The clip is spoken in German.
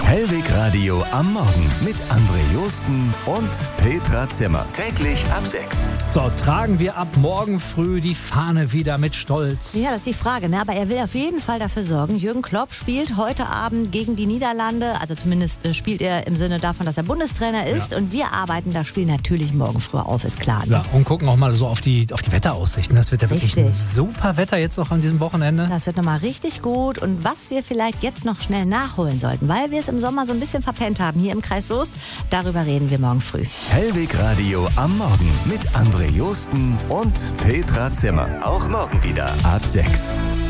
Hellwig Radio am Morgen mit André Josten und Petra Zimmer. Täglich ab 6. So, tragen wir ab morgen früh die Fahne wieder mit Stolz. Ja, das ist die Frage, ne? Aber er will auf jeden Fall dafür sorgen. Jürgen Klopp spielt heute Abend gegen die Niederlande. Also zumindest spielt er im Sinne davon, dass er Bundestrainer ist. Ja. Und wir arbeiten das Spiel natürlich morgen früh auf, ist klar. Ne? Ja, und gucken auch mal so auf die Wetteraussichten. Das wird ja wirklich ein super Wetter jetzt auch an diesem Wochenende. Das wird nochmal richtig gut. Und was wir vielleicht jetzt noch schnell nachholen sollten, weil wir es im Sommer so ein bisschen verpennt haben hier im Kreis Soest, darüber reden wir morgen früh. Hellwig Radio am Morgen mit André Josten und Petra Zimmer. Auch morgen wieder ab 6.